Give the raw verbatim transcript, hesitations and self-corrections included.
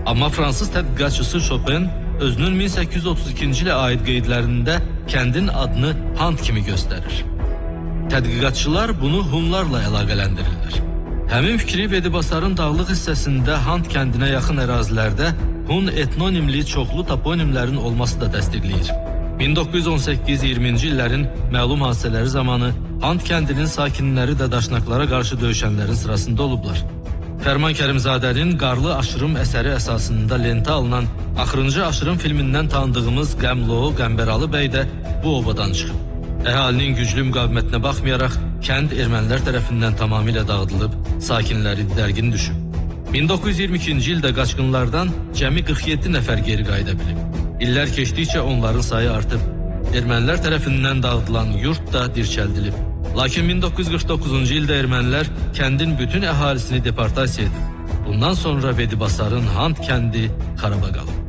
Amma fransız tədqiqatçısı Chopin özünün min səkkiz yüz otuz ikinci ilə aid qeydlərində kəndin adını Hant kimi göstərir. Tədqiqatçılar bunu Hunlarla əlaqələndirirlər. Həmin fikri Vedibasarın dağlıq hissəsində Hant kəndinə yaxın ərazilərdə Hun etnonimli çoxlu toponimlərin olması da təsdiqləyir. min doqquz yüz on səkkiz iyirminci illərin məlum hadisələri zamanı Hant kəndinin sakinləri də daşnaqlara qarşı döyüşənlərin sırasında olublar. Fərman Kərimzadənin Qarlı Aşırım əsəri əsasında lentə alınan Axırıncı Aşırım filmindən tanıdığımız Qəmlo, Qəmberalı bəy də bu obadan çıxıb. Əhalinin güclü müqavimətinə baxmayaraq, kənd ermənilər tərəfindən tamamilə dağıdılıb, sakinləri dərgin düşüb. min doqquz yüz iyirmi ikinci ildə qaçqınlardan cəmi qırx yeddi nəfər geri qayıda bilib. İllər keçdikcə onların sayı artıb, ermənilər tərəfindən dağıdılan yurt da dirçəldilib. Lakin min doqquz yüz qırx doqquzuncu ildə ermənilər kəndin bütün əhalisini deportasiya edib. Bundan sonra Vedibasarın Hant kəndi xaraba qalıb.